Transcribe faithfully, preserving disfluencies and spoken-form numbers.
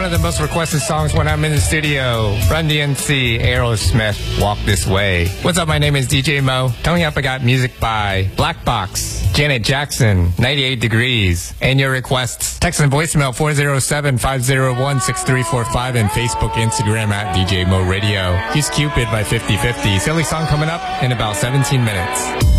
of the most requested songs when I'm in the studio. Run D M C, Aerosmith, Walk This Way. What's up? My name is D J Mo. Coming up, I got music by Black Box, Janet Jackson, ninety-eight degrees, and your requests. Text and voicemail four oh seven, five oh one, six three four five and Facebook, Instagram at D J Mo Radio. He's Cupid by fifty fifty. Silly song coming up in about seventeen minutes.